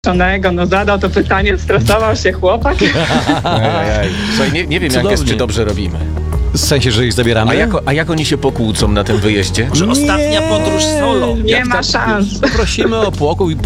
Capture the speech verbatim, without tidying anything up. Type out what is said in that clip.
No zadał to pytanie, stresował się chłopak. Ej, ej. Słuchaj, nie, nie wiem jak jest, Cudownie. czy dobrze robimy. W sensie, że ich zabieramy? A jak, a jak oni się pokłócą na tym wyjeździe? Że ostatnia podróż solo. Nie Jak ma tam- szans. Prosimy o pokój.